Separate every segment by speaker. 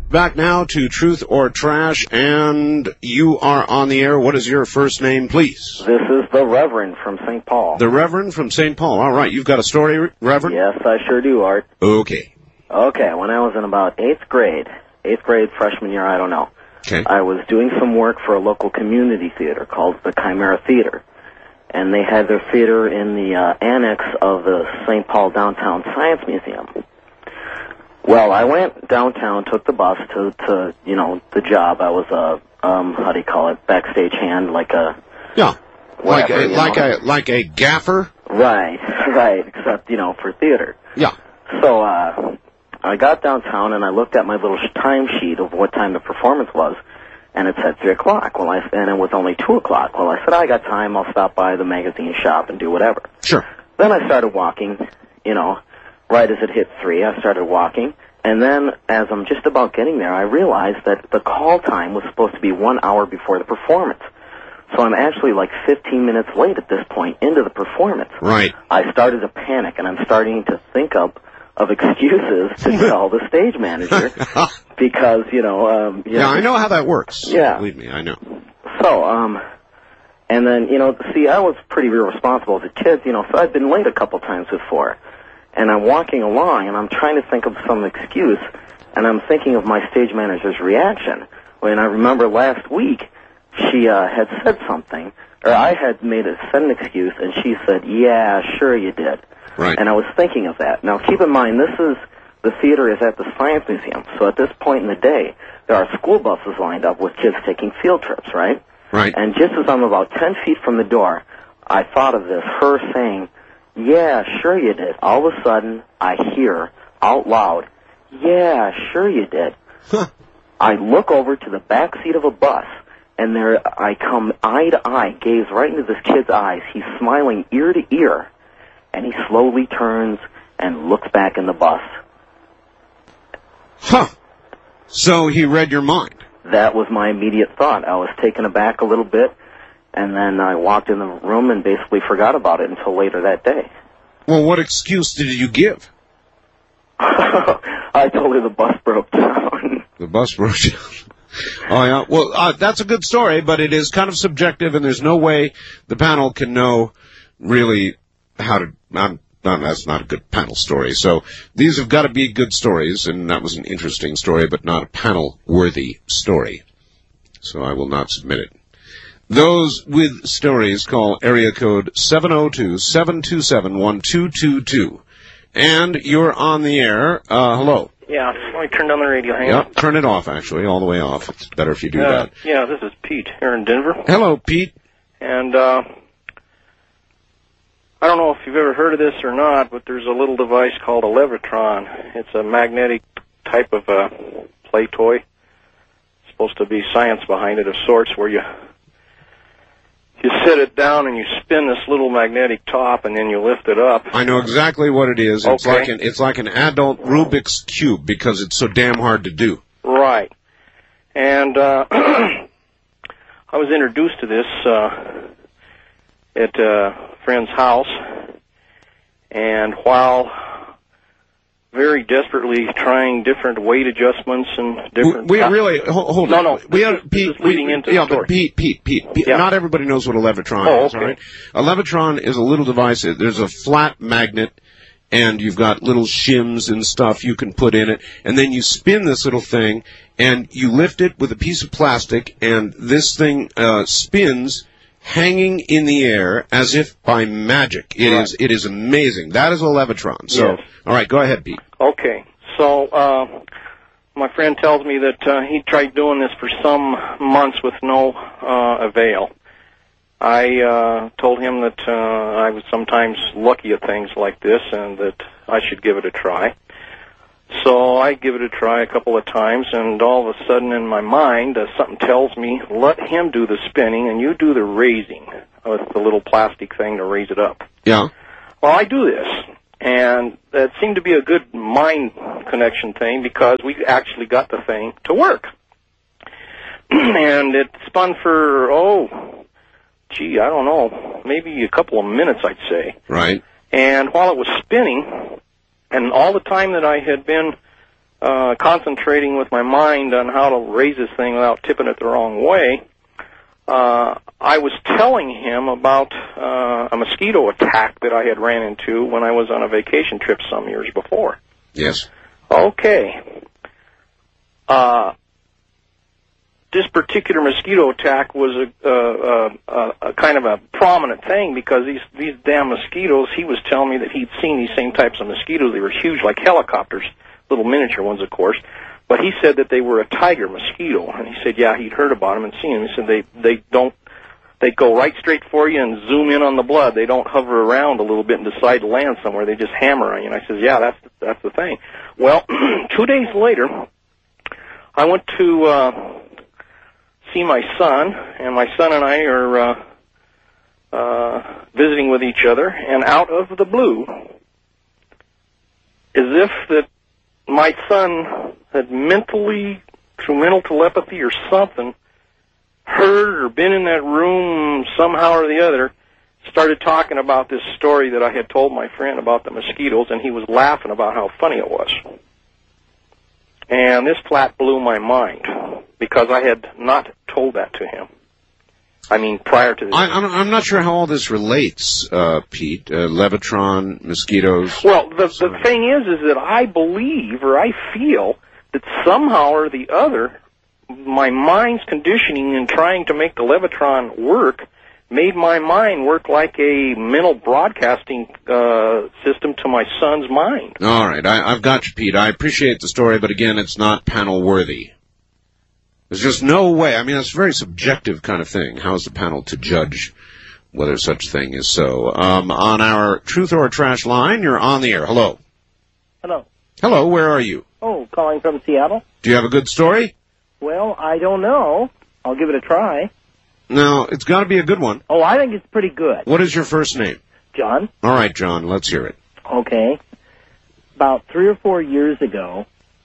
Speaker 1: Back now to Truth or Trash, and you are on the air. What is your first name, please?
Speaker 2: This is the Reverend from St. Paul.
Speaker 1: The Reverend from St. Paul. All right, you've got a story, Reverend?
Speaker 2: Yes, I sure do, Art.
Speaker 1: Okay.
Speaker 2: Okay, when I was in about 8th grade, freshman year, I don't know,
Speaker 1: Okay.
Speaker 2: I was doing some work for a local community theater called the Chimera Theater. And they had their theater in the annex of the St. Paul Downtown Science Museum. Well, I went downtown, took the bus to the job. I was a, how do you call it, backstage hand, like a...
Speaker 1: Yeah.
Speaker 2: Whatever,
Speaker 1: like a gaffer?
Speaker 2: Right, except, for theater.
Speaker 1: Yeah.
Speaker 2: So, I got downtown and I looked at my little timesheet of what time the performance was, and it said 3 o'clock. And it was only 2 o'clock. Well, I said, I got time, I'll stop by the magazine shop and do whatever.
Speaker 1: Sure.
Speaker 2: Then I started walking, right as it hit 3, I started walking, and then as I'm just about getting there, I realized that the call time was supposed to be 1 hour before the performance. So I'm actually like 15 minutes late at this point into the performance.
Speaker 1: Right.
Speaker 2: I started to panic, and I'm starting to think of excuses to call the stage manager because,
Speaker 1: Yeah, I know how that works.
Speaker 2: Yeah.
Speaker 1: Believe me, I know.
Speaker 2: So, and then, I was pretty irresponsible as a kid, so I'd been late a couple times before. And I'm walking along, and I'm trying to think of some excuse, and I'm thinking of my stage manager's reaction. When I remember last week, she had said something, or I had said an excuse, and she said, yeah, sure you did.
Speaker 1: Right.
Speaker 2: And I was thinking of that. Now, keep in mind, the theater is at the Science Museum, so at this point in the day, there are school buses lined up with kids taking field trips, right?
Speaker 1: Right.
Speaker 2: And just as I'm about 10 feet from the door, I thought of this, her saying, yeah, sure you did. All of a sudden, I hear out loud, yeah, sure you did.
Speaker 1: Huh.
Speaker 2: I look over to the back seat of a bus, and there I come eye to eye, gaze right into this kid's eyes. He's smiling ear to ear, and he slowly turns and looks back in the bus.
Speaker 1: Huh. So he read your mind.
Speaker 2: That was my immediate thought. I was taken aback a little bit, and then I walked in the room and basically forgot about it until later that day.
Speaker 1: Well, what excuse did you give?
Speaker 2: I told her the bus broke down.
Speaker 1: The bus broke down. Oh, yeah. Well, that's a good story, but it is kind of subjective, and there's no way the panel can know really how to... that's not a good panel story. So these have got to be good stories, and that was an interesting story, but not a panel-worthy story. So I will not submit it. Those with stories call area code 702-727-1222. And you're on the air. Hello.
Speaker 3: Yeah, let me turn down the radio. Hang on.
Speaker 1: Turn it off, actually, all the way off. It's better if you do that.
Speaker 3: Yeah, this is Pete here in Denver.
Speaker 1: Hello, Pete.
Speaker 3: And I don't know if you've ever heard of this or not, but there's a little device called a Levitron. It's a magnetic type of play toy. It's supposed to be science behind it of sorts, where you sit it down and you spin this little magnetic top, and then you lift it up.
Speaker 1: I know exactly what it is. It's
Speaker 3: Okay.
Speaker 1: it's like an adult Rubik's Cube because it's so damn hard to do.
Speaker 3: Right. And I was introduced to this at a friend's house, and while very desperately trying different weight adjustments and different...
Speaker 1: We really... Hold on.
Speaker 3: No. This is leading into the story.
Speaker 1: But Pete,
Speaker 3: Yeah.
Speaker 1: not everybody knows what a Levitron is,
Speaker 3: okay.
Speaker 1: all right? A Levitron is a little device. There's a flat magnet, and you've got little shims and stuff you can put in it, and then you spin this little thing, and you lift it with a piece of plastic, and this thing spins hanging in the air as if by magic. It is amazing. That is a Levitron. So,
Speaker 3: Yes.
Speaker 1: All right, go ahead, Pete.
Speaker 3: Okay, so my friend tells me that he tried doing this for some months with no avail. I told him that I was sometimes lucky at things like this and that I should give it a try. So I give it a try a couple of times, and all of a sudden in my mind, something tells me, let him do the spinning and you do the raising with the little plastic thing to raise it up.
Speaker 1: Yeah.
Speaker 3: Well, I do this, and that seemed to be a good mind connection thing because we actually got the thing to work. And it spun for, I don't know, maybe a couple of minutes, I'd say.
Speaker 1: Right.
Speaker 3: And while it was spinning, and all the time that I had been concentrating with my mind on how to raise this thing without tipping it the wrong way, I was telling him about a mosquito attack that I had ran into when I was on a vacation trip some years before.
Speaker 1: Yes.
Speaker 3: Okay. This particular mosquito attack was a kind of a prominent thing because these damn mosquitoes, he was telling me that he'd seen these same types of mosquitoes. They were huge, like helicopters, little miniature ones, of course. But he said that they were a tiger mosquito, and he said, yeah, he'd heard about them and seen them. He said they go right straight for you and zoom in on the blood. They don't hover around a little bit and decide to land somewhere. They just hammer on you. And I said, yeah, that's the thing. Well, 2 days later, I went to see my son, and my son and I are visiting with each other, and out of the blue, as if that my son had mentally, through mental telepathy or something, heard or been in that room somehow or the other, started talking about this story that I had told my friend about the mosquitoes, and he was laughing about how funny it was. And this flat blew my mind, because I had not told that to him. I mean, prior to this.
Speaker 1: I'm not sure how all this relates, Pete. Levitron, mosquitoes.
Speaker 3: Well, the thing is that I believe, or I feel, that somehow or the other, my mind's conditioning in trying to make the Levitron work made my mind work like a mental broadcasting system to my son's mind.
Speaker 1: All right, I've got you, Pete. I appreciate the story, but again, it's not panel worthy. There's just no way. I mean, it's a very subjective kind of thing. How is the panel to judge whether such thing is so? On our Truth or Trash line, you're on the air. Hello.
Speaker 4: Hello.
Speaker 1: Hello, where are you?
Speaker 4: Oh, calling from Seattle.
Speaker 1: Do you have a good story?
Speaker 4: Well, I don't know. I'll give it a try.
Speaker 1: No, it's got to be a good one.
Speaker 4: Oh, I think it's pretty good.
Speaker 1: What is your first name?
Speaker 4: John.
Speaker 1: All right, John, let's hear it.
Speaker 4: Okay. About 3 or 4 years ago,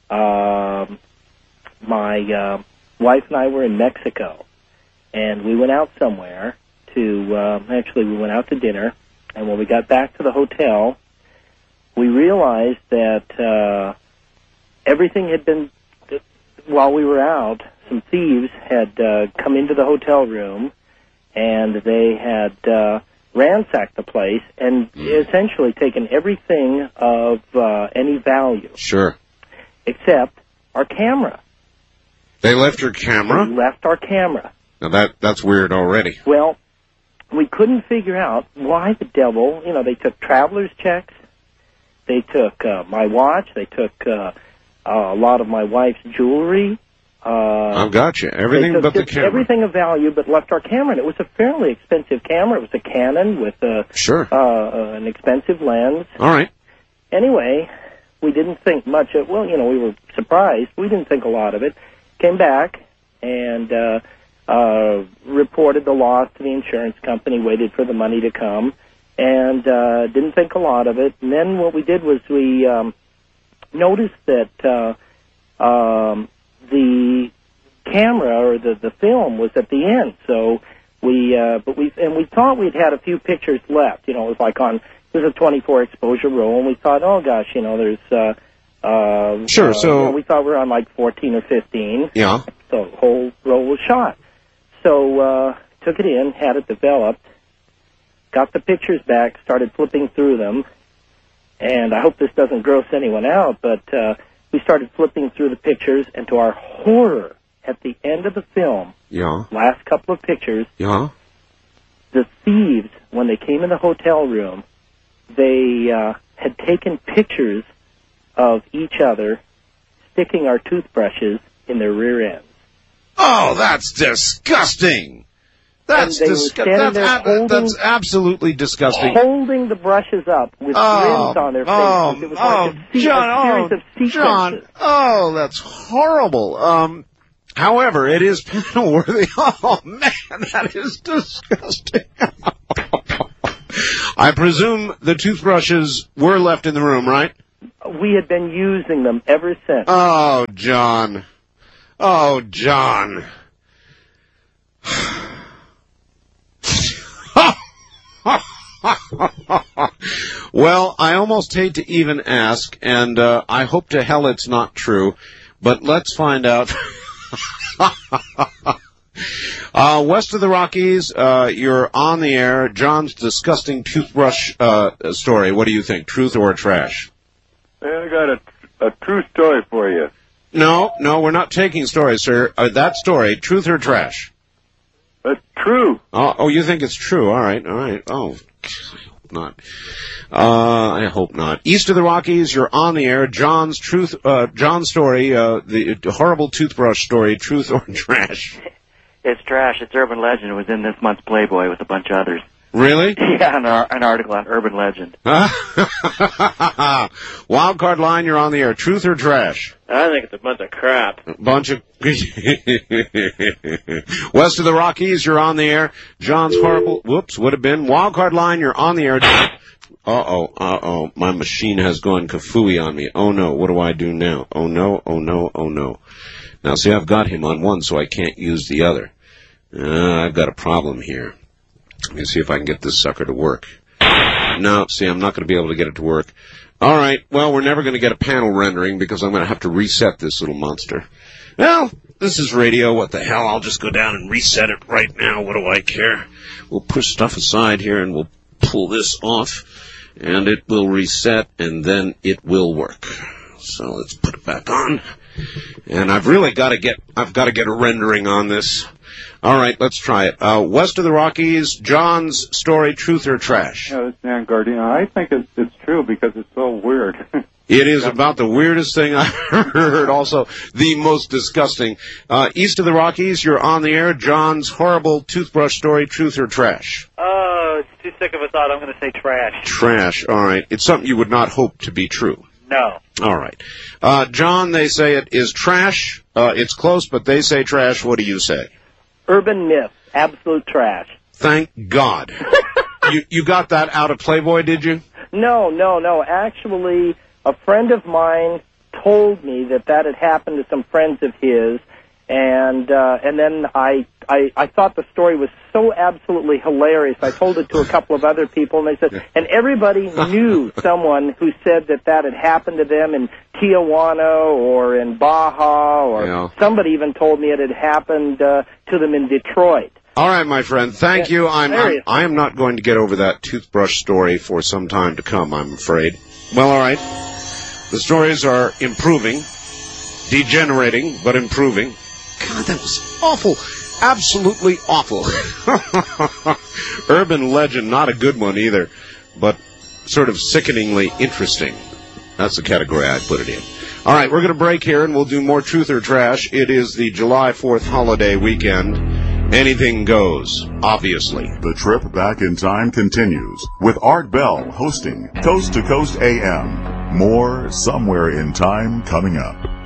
Speaker 4: my wife and I were in Mexico, and we went out somewhere to, actually we went out to dinner, and when we got back to the hotel, we realized that everything had been, while we were out, some thieves had come into the hotel room, and they had ransacked the place and essentially taken everything of any value.
Speaker 1: Sure.
Speaker 4: Except our camera.
Speaker 1: They left your camera?
Speaker 4: They left our camera.
Speaker 1: Now that's weird already.
Speaker 4: Well, we couldn't figure out why the devil, they took traveler's checks, they took my watch, they took a lot of my wife's jewelry.
Speaker 1: I've got you. Everything but the camera.
Speaker 4: Everything of value, but left our camera. And it was a fairly expensive camera. It was a Canon with an expensive lens.
Speaker 1: All right.
Speaker 4: Anyway, we didn't think much of. Well, we were surprised. We didn't think a lot of it. Came back and reported the loss to the insurance company. Waited for the money to come, and didn't think a lot of it. And then what we did was we noticed that. The camera or the film was at the end, so we thought we'd had a few pictures left. It was like there's a 24 exposure roll, and we thought, oh gosh, there's
Speaker 1: sure. So
Speaker 4: we thought we were on like 14 or 15.
Speaker 1: Yeah.
Speaker 4: So the whole roll was shot. So took it in, had it developed, got the pictures back, started flipping through them, and I hope this doesn't gross anyone out, but. We started flipping through the pictures, and to our horror, at the end of the film, last couple of pictures, the thieves, when they came in the hotel room, they had taken pictures of each other, sticking our toothbrushes in their rear ends.
Speaker 1: Oh, that's disgusting! That's absolutely disgusting.
Speaker 4: Holding the brushes up with grins on their faces. It was like a series of sequences.
Speaker 1: John, that's horrible. However, it is panel worthy. Oh man, that is disgusting. I presume the toothbrushes were left in the room, right?
Speaker 4: We had been using them ever since.
Speaker 1: Oh, John. Oh, John. Well, I almost hate to even ask, and I hope to hell it's not true, but let's find out. West of the Rockies, you're on the air. John's disgusting toothbrush story. What do you think, truth or trash?
Speaker 5: I got a true story for you.
Speaker 1: No, we're not taking stories, sir. That story, truth or trash?
Speaker 5: True.
Speaker 1: Oh, you think it's true? All right. Oh, not. I hope not. East of the Rockies, you're on the air. John's story, the horrible toothbrush story, truth or trash?
Speaker 6: It's trash. It's urban legend. It was in this month's Playboy with a bunch of others.
Speaker 1: Really?
Speaker 6: Yeah, an article on urban legend.
Speaker 1: Wild card line, you're on the air. Truth or trash?
Speaker 7: I think it's a bunch of crap.
Speaker 1: West of the Rockies, you're on the air. John's horrible. Whoops, would have been. Wild card line, you're on the air. Uh-oh. My machine has gone kafooey on me. Oh, no. What do I do now? Oh, no. Now, see, I've got him on one, so I can't use the other. I've got a problem here. Let me see if I can get this sucker to work. No, see, I'm not going to be able to get it to work. All right, well, we're never going to get a panel rendering because I'm going to have to reset this little monster. Well, this is radio. What the hell? I'll just go down and reset it right now. What do I care? We'll push stuff aside here and we'll pull this off, and it will reset, and then it will work. So let's put it back on. And I've got to get a rendering on this. All right, let's try it. West of the Rockies, John's story, truth or trash?
Speaker 5: Yeah, this is Dan Gardino. I think it's true because it's so weird.
Speaker 1: It is about the weirdest thing I've heard. Also, the most disgusting. East of the Rockies, you're on the air. John's horrible toothbrush story, truth or trash?
Speaker 6: Oh, it's too sick of a thought. I'm going to say trash.
Speaker 1: Trash. All right. It's something you would not hope to be true.
Speaker 6: No.
Speaker 1: All right. John, they say it is trash. It's close, but they say trash. What do you say?
Speaker 4: Urban myth. Absolute trash.
Speaker 1: Thank God. You got that out of Playboy, did you?
Speaker 4: No. Actually, a friend of mine told me that had happened to some friends of his, and then I thought the story was so absolutely hilarious. I told it to a couple of other people, and they said, and everybody knew someone who said that had happened to them in Tijuana or in Baja, or somebody even told me it had happened to them in Detroit.
Speaker 1: All right, my friend. Thank you. I am not going to get over that toothbrush story for some time to come, I'm afraid. Well, all right. The stories are improving, degenerating, but improving. God, that was awful. Absolutely awful. Urban legend, not a good one either, but sort of sickeningly interesting. That's the category I'd put it in. All right, we're going to break here, and we'll do more Truth or Trash. It is the July 4th holiday weekend. Anything goes, obviously.
Speaker 8: The trip back in time continues with Art Bell hosting Coast to Coast AM. More Somewhere in Time coming up.